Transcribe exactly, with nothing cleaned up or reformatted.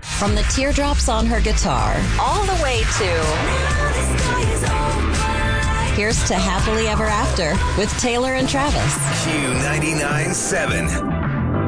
From the teardrops on her guitar, all the way to... Here's to Happily Ever After with Taylor and Travis. Q ninety-nine point seven.